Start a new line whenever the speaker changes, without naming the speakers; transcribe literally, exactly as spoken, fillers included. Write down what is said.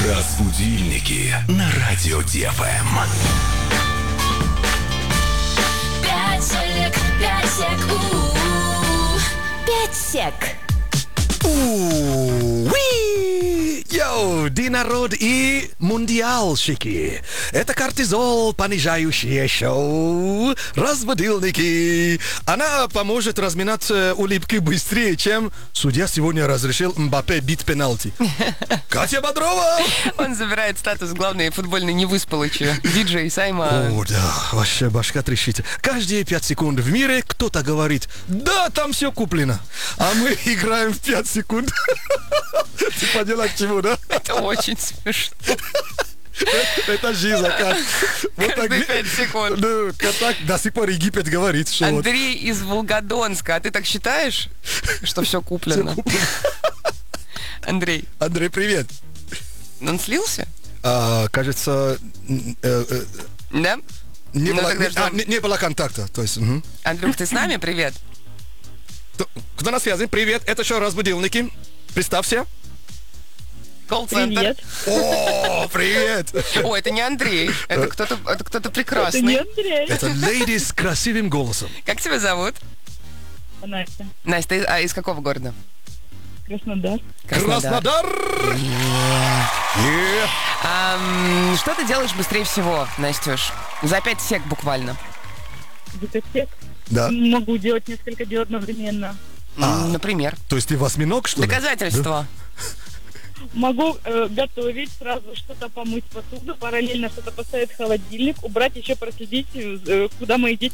Разбудильники на радио ДФМ.
Пятсек, пятсек, у пятсек.
Уи! Йоу, Динарод и Мундиалщики. Это кортизол, понижающее шоу. Разбудильники. Она поможет разминать улыбки быстрее, чем судья сегодня разрешил Мбаппе бить пенальти. Катя Бодрова!
Он забирает статус главной футбольной невыспалочи. Диджей Сайма.
О, да, вообще башка трещит. Каждые пять секунд в мире кто-то говорит: да, там все куплено. А мы играем в пять секунд. Типа дела к чему, да?
Это очень смешно.
Это жизнь, как.
Каждые пять секунд.
Ну, так до сих пор Египет говорит, что вот.
Андрей из Волгодонска. А ты так считаешь, что все куплено? Андрей.
Андрей, привет.
Он слился?
А, кажется, э, э,
Да?
не,
Ну,
было,
тогда
не,
ждем.
а, не, не было контакта. То есть, угу.
Андрюх, ты с нами? Привет.
Кто, кто на связи? Привет, это что, разбудильники? Представься.
Колл-центр.
Привет.
О, привет.
О, это не Андрей. Это кто-то, это кто-то
Это
прекрасный.
не Андрей.
Это леди с красивым голосом.
Как тебя зовут?
Настя.
Настя, ты а из какого города?
Краснодар.
Краснодар. Yeah.
Ам, что ты делаешь быстрее всего, Настюш? За пять сек буквально.
Дикотек.
Да.
Могу делать несколько дел одновременно.
А.
М, Например.
То есть ты восьминог, что ли?
Доказательства.
Могу э, готовить, сразу что-то помыть посуду, параллельно что-то поставить в холодильник, убрать, еще проследить, э, куда мои дети